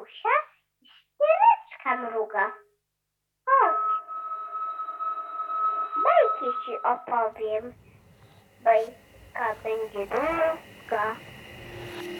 Marusia i ściereczka mruga. Chodź, bajki ci opowiem. Bajka będzie długa.